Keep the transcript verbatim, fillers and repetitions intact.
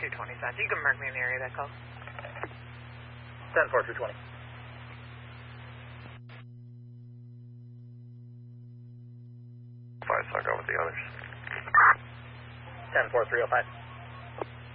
two twenty south. You can mark me in the area that call. ten four two twenty. Five, so I'll go with the others. ten four three oh five.